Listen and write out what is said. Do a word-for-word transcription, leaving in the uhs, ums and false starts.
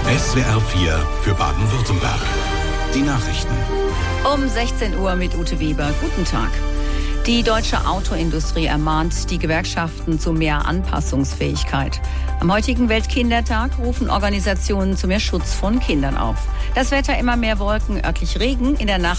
S W R vier für Baden-Württemberg. Die Nachrichten. Um sechzehn Uhr mit Ute Weber. Guten Tag. Die deutsche Autoindustrie ermahnt die Gewerkschaften zu mehr Anpassungsfähigkeit. Am heutigen Weltkindertag rufen Organisationen zu mehr Schutz von Kindern auf. Das Wetter: immer mehr Wolken, örtlich Regen, in der Nacht